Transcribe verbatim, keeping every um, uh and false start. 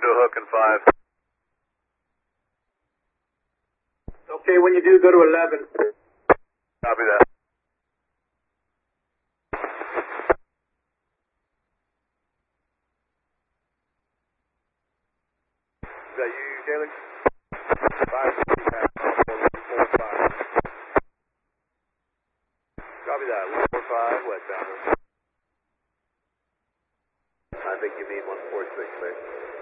moving to a hook in five. Okay, when you do, go to eleven. Copy that. Is that you, Taylor? five sixty pounds, four five. Copy that, one four five, westbound. I think you mean one four six, mate.